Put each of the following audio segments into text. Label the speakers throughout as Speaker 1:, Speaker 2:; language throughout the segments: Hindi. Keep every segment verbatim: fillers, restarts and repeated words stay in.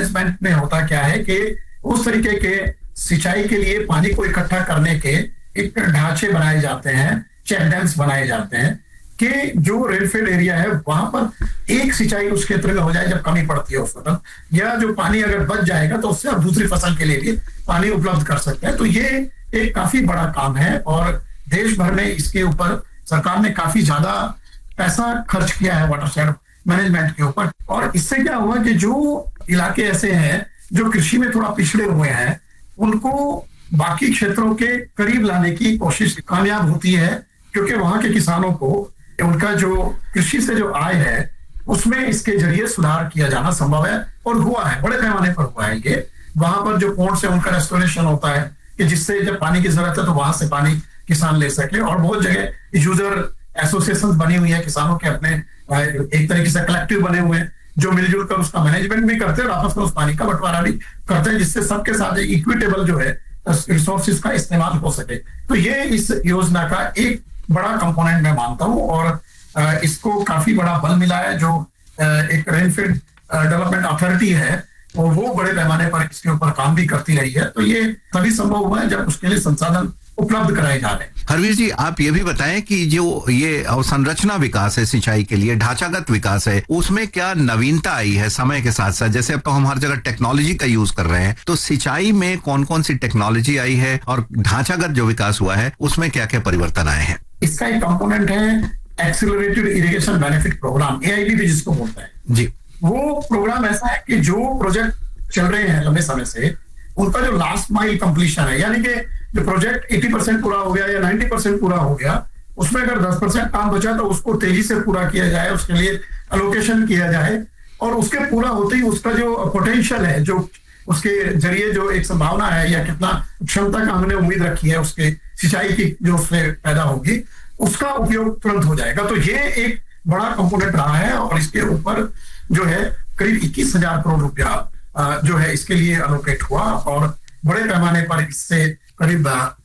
Speaker 1: मैनेजमेंट में होता क्या है कि उस तरीके के सिंचाई के लिए पानी को इकट्ठा करने के एक ढांचे बनाए जाते हैं, चेक डैम्स बनाए जाते हैं कि जो रेनफेड एरिया है वहां पर एक सिंचाई उस क्षेत्र में हो जाए जब कमी पड़ती है उस वक्त, या जो पानी अगर बच जाएगा तो उससे आप दूसरी फसल के लिए भी पानी उपलब्ध कर सकते हैं। तो ये एक काफी बड़ा काम है और देश भर में इसके ऊपर सरकार ने काफी ज्यादा पैसा खर्च किया है वाटरशेड मैनेजमेंट के ऊपर। और इससे क्या हुआ कि जो इलाके ऐसे हैं जो कृषि में थोड़ा पिछड़े हुए हैं उनको बाकी क्षेत्रों के करीब लाने की कोशिश कामयाब होती है, क्योंकि वहां के किसानों को उनका जो कृषि से जो आय है उसमें इसके जरिए सुधार किया जाना संभव है और हुआ है, बड़े पैमाने पर हुआ है। ये वहां पर जो पोर्ट से उनका रेस्टोरेशन होता है कि जिससे जब पानी की जरूरत है तो वहां से पानी किसान ले सके, और बहुत जगह यूजर एसोसिएशन बनी हुई है किसानों के अपने, एक तरीके से कलेक्टिव बने हुए हैं जो मिलजुल कर उसका मैनेजमेंट भी करते हैं और आपस में उस पानी का बंटवारा भी करते हैं, जिससे सबके साथ इक्विटेबल जो है रिसोर्सेज का इस्तेमाल हो सके। तो ये इस योजना का एक बड़ा कंपोनेंट मैं मानता हूं और इसको काफी बड़ा बल मिला है। जो एक रेनफेड डेवलपमेंट अथॉरिटी है और वो बड़े पैमाने पर इसके ऊपर काम भी करती रही है। तो ये तभी संभव हुआ है जब उसके लिए संसाधन उपलब्ध कराए जा रहे हैं।
Speaker 2: हरवीर जी, आप ये भी बताएं कि जो ये अवसंरचना विकास है सिंचाई के लिए, ढांचागत विकास है, उसमें क्या नवीनता आई है समय के साथ साथ? जैसे अब तो हम हर जगह टेक्नोलॉजी का यूज कर रहे हैं, तो सिंचाई में कौन कौन सी टेक्नोलॉजी आई है और ढांचागत जो विकास हुआ है उसमें क्या क्या परिवर्तन आए हैं?
Speaker 1: इसका एक कंपोनेंट है एक्सीलरेटेड इरिगेशन बेनिफिट प्रोग्राम, ए आई बी भी जिसको बोलते हैं
Speaker 2: जी।
Speaker 1: वो प्रोग्राम ऐसा है कि जो प्रोजेक्ट चल रहे हैं लंबे समय से उनका जो लास्ट माइल कंप्लीशन है, यानी कि जो प्रोजेक्ट अस्सी परसेंट पूरा हो गया या नब्बे परसेंट पूरा हो गया, उसमें अगर दस परसेंट काम बचा तो उसको तेजी से पूरा किया जाए, उसके लिए एलोकेशन किया जाए और उसके पूरा होते ही उसका जो पोटेंशियल है, जो उसके जरिए जो एक संभावना है या कितना क्षमता का हमने उम्मीद रखी है उसके सिंचाई की जो उसमें पैदा होगी, उसका उपयोग तुरंत हो जाएगा। तो ये एक बड़ा कंपोनेंट रहा है और इसके ऊपर जो है करीब इक्कीस हजार करोड़ रुपया जो है इसके लिए एलोकेट हुआ और बड़े पैमाने पर इससे करीब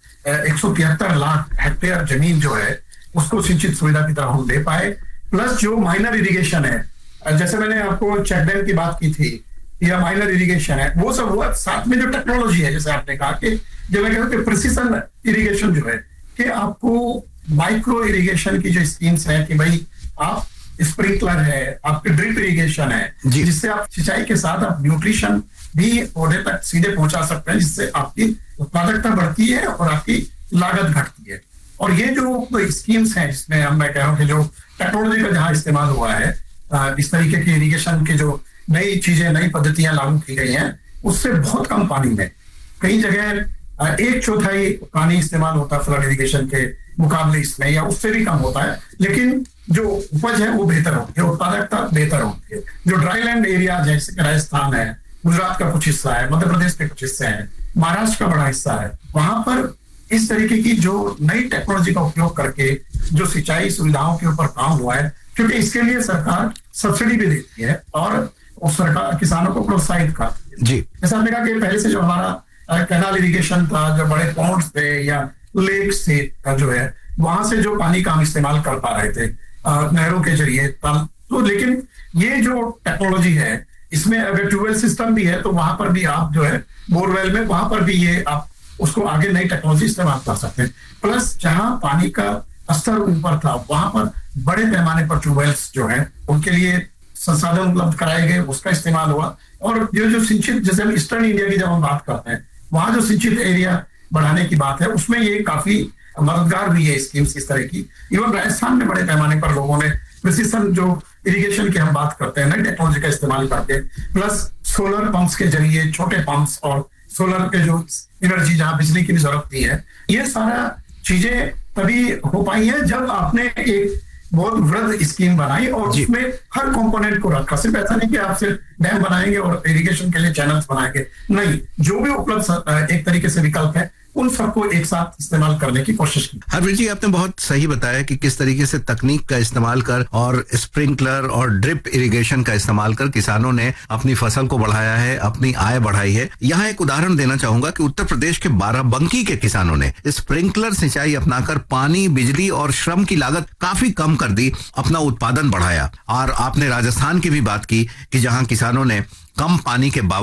Speaker 1: एक सौ तिहत्तर लाख हेक्टेयर जमीन जो है उसको सिंचित सुविधा की तरह हम दे पाए। प्लस जो माइनर इरिगेशन है, जैसे मैंने आपको चेक डैम की बात की थी या माइनर इरिगेशन है, वो सब हुआ। साथ में जो टेक्नोलॉजी है, जैसे आपने कहा कि जो मैं कहता हूँ प्रिसीजन इरिगेशन जो है कि आपको माइक्रो इरिगेशन की जो स्कीम्स है कि भाई आप स्प्रिंकलर है, आपके ड्रिप इरिगेशन है, जिससे आप सिंचाई के साथ आप न्यूट्रिशन भी पौधे तक सीधे पहुंचा सकते हैं, जिससे आपकी उत्पादकता बढ़ती है और आपकी लागत घटती है। और ये जो स्कीम्स हैं जिसमें हम मैं कह रहा हूँ कि जो टेक्नोलॉजी का जहां इस्तेमाल हुआ है, इस तरीके की इरिगेशन की जो नई चीजें, नई पद्धतियां लागू की गई हैं, उससे बहुत कम पानी में, कई जगह एक चौथाई पानी इस्तेमाल होता है फ्लड इरिगेशन के मुकाबले इसमें, या उससे भी कम होता है, लेकिन जो उपज है वो बेहतर होती है, उत्पादकता बेहतर होती है। जो ड्राई लैंड एरिया जैसे राजस्थान है, गुजरात का कुछ हिस्सा है, मध्य प्रदेश के कुछ हिस्से हैं, महाराष्ट्र का बड़ा हिस्सा है, वहां पर इस तरीके की जो नई टेक्नोलॉजी का उपयोग करके जो सिंचाई सुविधाओं के ऊपर काम हुआ है, क्योंकि इसके लिए सरकार सब्सिडी भी देती है और उस सरकार किसानों को प्रोत्साहित करती है। जी, जैसा आपने कहा कि पहले से जो हमारा कैनाल इरिगेशन था, जो बड़े पॉन्ड्स थे या लेक से जो है वहां से जो पानी का हम इस्तेमाल कर पा रहे थे नहरों के जरिए, तो लेकिन ये जो टेक्नोलॉजी है इसमें अगर ट्यूबवेल सिस्टम भी है तो वहां पर भी आप जो है बोरवेल में वहां पर भी ये आप उसको आगे नई टेक्नोलॉजी इस्तेमाल कर सकते हैं। प्लस जहां पानी का स्तर ऊपर था वहां पर बड़े पैमाने पर ट्यूबवेल्स जो है उनके लिए संसाधन उपलब्ध कराए गए, उसका इस्तेमाल हुआ। और ये जो सिंचित, जैसे हम ईस्टर्न इंडिया की जब हम बात करते हैं, वहां जो सिंचित एरिया बढ़ाने की बात है उसमें ये काफी मददगार भी है स्कीम्स इस तरह की। इवन राजस्थान में बड़े पैमाने पर लोगों ने प्रिसीजन जो इरिगेशन की हम बात करते हैं नई टेक्नोलॉजी का इस्तेमाल करके, प्लस सोलर पंप्स के जरिए, छोटे पंप्स और सोलर के जो एनर्जी जहां बिजली की भी जरूरत नहीं है, ये सारा चीजें तभी हो पाई है जब आपने एक बहुत वृहद स्कीम बनाई और उसमें हर कंपोनेंट को रखा। सिर्फ ऐसा नहीं कि आप सिर्फ डैम बनाएंगे और इरिगेशन के लिए चैनल्स बनाएंगे, नहीं, जो भी उपलब्ध एक तरीके से विकल्प है उन सबको एक साथ इस्तेमाल करने की कोशिश की।
Speaker 2: हरवीर जी, आपने बहुत सही बताया कि किस तरीके से तकनीक का इस्तेमाल कर और स्प्रिंकलर और ड्रिप इरिगेशन का इस्तेमाल कर किसानों ने अपनी फसल को बढ़ाया है, अपनी आय बढ़ाई है। यहाँ एक उदाहरण देना चाहूंगा कि उत्तर प्रदेश के बाराबंकी के किसानों ने स्प्रिंकलर सिंचाई अपनाकर पानी, बिजली और श्रम की लागत काफी कम कर दी, अपना उत्पादन बढ़ाया। और आपने राजस्थान की भी बात की कि जहाँ किसानों ने कम पानी के बावजूद